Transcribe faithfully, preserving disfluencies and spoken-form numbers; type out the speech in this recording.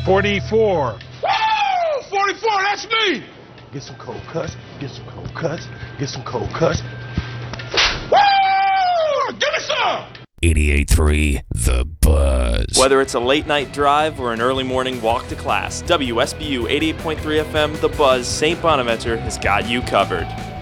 forty-four. Woo! forty-four, that's me! Get some cold cuts, get some cold cuts, get some cold cuts. Woo! Give me some! eighty-eight point three The Buzz. Whether it's a late night drive or an early morning walk to class, W S B U eighty-eight point three F M The Buzz Saint Bonaventure has got you covered.